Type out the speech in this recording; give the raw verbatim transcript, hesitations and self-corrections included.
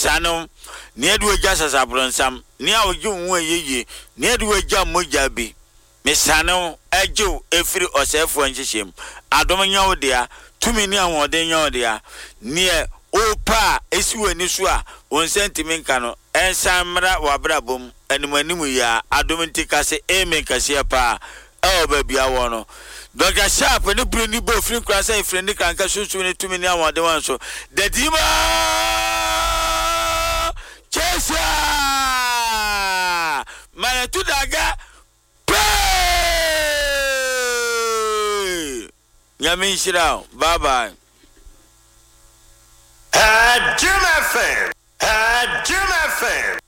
mesano ne edu agya sasabron ne a ogi wo yeye ne edu agya moja bi mesano ejo efiri osefo nhyehiem adom nya wo dia tumi ne ahode nya wo dia ne opa esi wani so a on sentiment no ensamra wabrabom animanimu ya adom ntikase amen kase pa e obabia wo no Doctor Sharp ne bruni bo free class e free ne kanka susu ne tumi ne ahode wan so dadima Chesa mana tudaga Yamin Shirao, bye bye. Had Jim F M. Had Jim F M.